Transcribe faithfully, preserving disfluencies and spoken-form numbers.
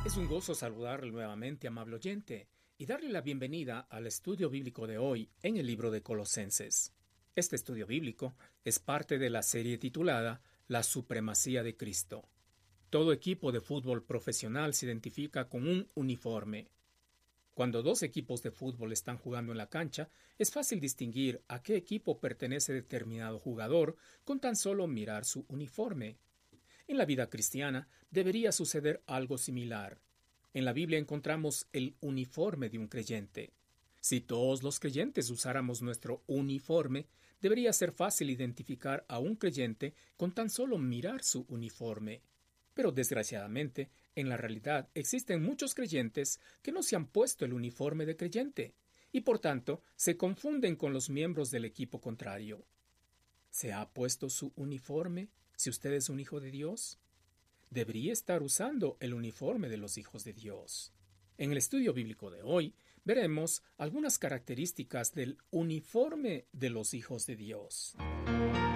Es un gozo saludarle nuevamente, amable oyente, y darle la bienvenida al estudio bíblico de hoy en el libro de Colosenses. Este estudio bíblico es parte de la serie titulada La Supremacía de Cristo. Todo equipo de fútbol profesional se identifica con un uniforme. Cuando dos equipos de fútbol están jugando en la cancha, es fácil distinguir a qué equipo pertenece determinado jugador con tan solo mirar su uniforme. En la vida cristiana debería suceder algo similar. En la Biblia encontramos el uniforme de un creyente. Si todos los creyentes usáramos nuestro uniforme, debería ser fácil identificar a un creyente con tan solo mirar su uniforme. Pero desgraciadamente, en la realidad existen muchos creyentes que no se han puesto el uniforme de creyente, y por tanto se confunden con los miembros del equipo contrario. ¿Se ha puesto su uniforme si usted es un hijo de Dios? Debería estar usando el uniforme de los hijos de Dios. En el estudio bíblico de hoy, veremos algunas características del uniforme de los hijos de Dios.